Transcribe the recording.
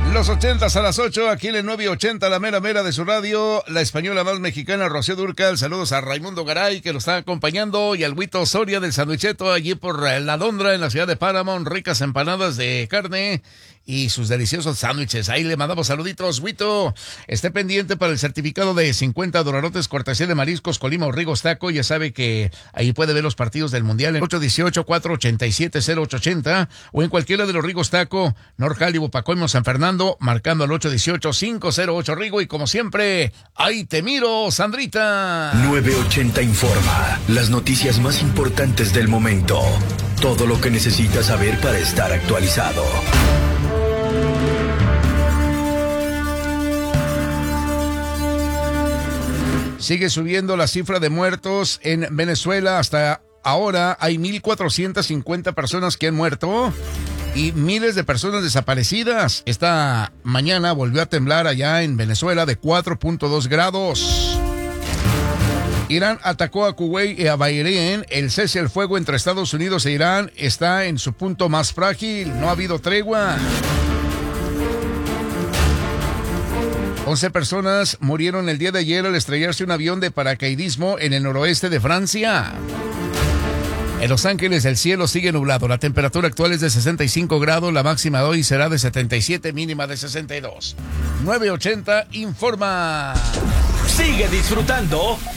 Los 80s a las 8, aquí en el 980, la mera mera de su radio, la española más mexicana, Rocío Dúrcal. Saludos a Raimundo Garay, que lo está acompañando, y al Huito Soria del Sandwicheto, allí por La Londra, en la ciudad de Paramount. Ricas empanadas de carne y sus deliciosos sándwiches. Ahí le mandamos saluditos, Huito. Esté pendiente para el certificado de 50 dolarotes, cortesía de Mariscos Colima o Rigos Taco. Ya sabe que ahí puede ver los partidos del Mundial en 818-487-0880 o en cualquiera de los Rigos Taco, Norcal, Pacoimo, San Fernando, marcando al 818-508 Rigo. Y como siempre, ahí te miro, Sandrita. 980 informa, las noticias más importantes del momento. Todo lo que necesitas saber para estar actualizado. Sigue subiendo la cifra de muertos en Venezuela. Hasta ahora hay 1,450 personas que han muerto y miles de personas desaparecidas. Esta mañana volvió a temblar allá en Venezuela de 4.2 grados. Irán atacó a Kuwait y a Bahrein. El cese al fuego entre Estados Unidos e Irán está en su punto más frágil. No ha habido tregua. 11 personas murieron el día de ayer al estrellarse un avión de paracaidismo en el noroeste de Francia. En Los Ángeles el cielo sigue nublado. La temperatura actual es de 65 grados. La máxima de hoy será de 77, mínima de 62. 980 informa. Sigue disfrutando